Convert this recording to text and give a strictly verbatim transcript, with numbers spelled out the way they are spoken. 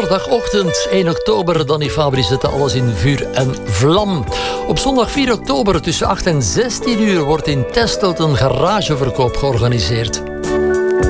Zaterdagochtend één oktober, Danny Fabri zette alles in vuur en vlam. Op zondag vier oktober tussen acht en zestien uur wordt in Testelt een garageverkoop georganiseerd.